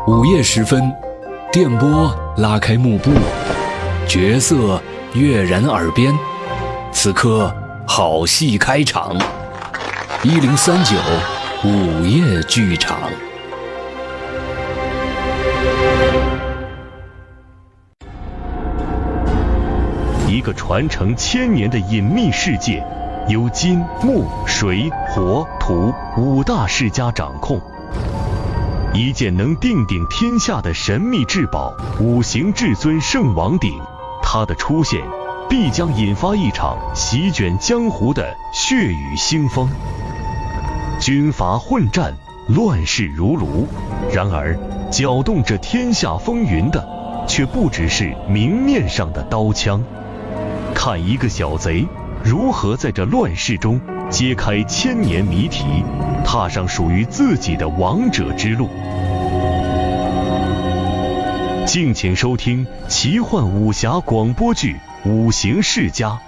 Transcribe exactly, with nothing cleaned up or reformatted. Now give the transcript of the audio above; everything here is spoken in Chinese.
午夜时分，电波拉开幕布，角色跃然耳边。此刻，好戏开场。一零三九午夜剧场。 一个传承千年的隐秘世界，由金、木、水、火、土五大世家掌控。一件能定鼎天下的神秘至宝——五行至尊圣王鼎，它的出现必将引发一场席卷江湖的血雨腥风。军阀混战，乱世如炉。然而，搅动着天下风云的，却不只是明面上的刀枪。看一个小贼如何在这乱世中揭开千年谜题，踏上属于自己的王者之路。敬请收听奇幻武侠广播剧《五行世家》。